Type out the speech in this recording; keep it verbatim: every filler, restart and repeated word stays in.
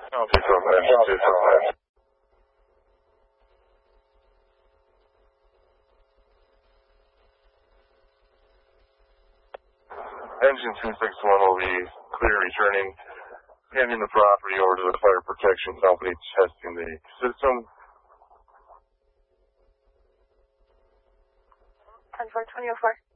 two four five, two four five. Engine two six one will be clear returning, handing the property over to the fire protection company testing the system. ten four twenty oh four.